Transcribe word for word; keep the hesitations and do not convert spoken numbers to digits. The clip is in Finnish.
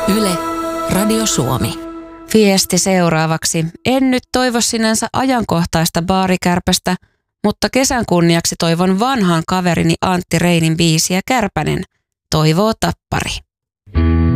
Yle, Radio Suomi. Viesti seuraavaksi. En nyt toivo sinänsä ajankohtaista baarikärpästä, mutta kesän kunniaksi toivon vanhan kaverini Antti Reinin biisiä Kärpänen. Toivoo Tappari.